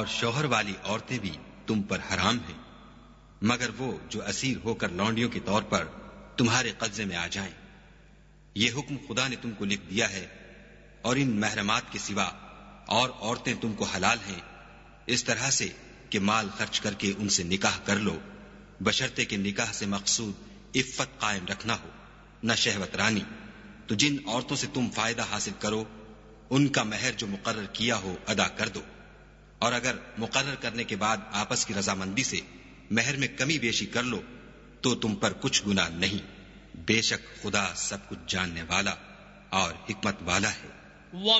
और शौहर वाली औरतें भी तुम पर हराम हैं, मगर वो जो असीर होकर लौंडियों के तौर पर तुम्हारे कब्जे में आ जाएं। ये हुक्म खुदा ने तुमको लिख दिया है, और इन महरमात के सिवा और औरतें तुमको हलाल हैं, इस तरह से कि माल खर्च करके उनसे निकाह कर लो, बशर्ते के निकाह से मकसूद इफ्फत कायम रखना हो, न शहवत रानी। तो जिन औरतों से तुम फायदा हासिल करो, उनका महर जो मुकर्रर किया हो अदा कर दो, और अगर मुकर्रर करने के बाद आपस की रजामंदी से महर में कमी बेशी कर लो तो तुम पर कुछ गुनाह नहीं। बेशक खुदा सब कुछ जानने वाला और हिकमत वाला है।